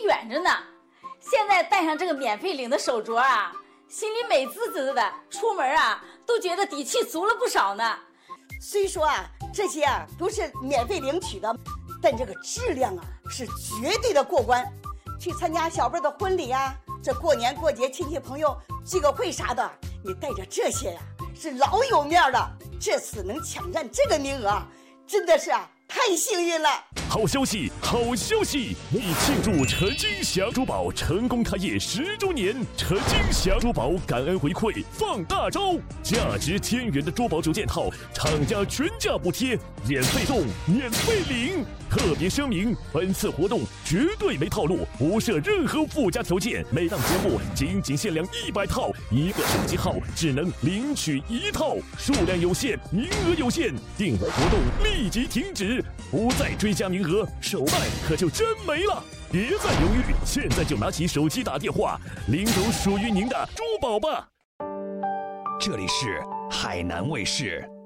远着呢。现在带上这个免费领的手镯啊，心里美滋滋的，出门啊都觉得底气足了不少呢。 虽说啊这些啊都是免费领取的，但这个质量啊是绝对的过关。去参加小辈的婚礼啊，这过年过节亲戚朋友聚个会啥的，你带着这些呀是老有面了。这次能抢占这个名额，真的是啊太幸运了！ 好消息，好消息！为庆祝陈金祥珠宝成功开业10周年，陈金祥珠宝感恩回馈放大招，价值1000元的珠宝9件套，厂家全价补贴，免费送，免费领。特别声明，本次活动绝对没套路，不设任何附加条件。每档节目仅限量100套，一个手机号只能领取1套，数量有限，名额有限，订单活动立即停止，不再追加名额，手办可就真没了。别再犹豫，现在就拿起手机打电话，领走属于您的珠宝吧。 这里是海南卫视。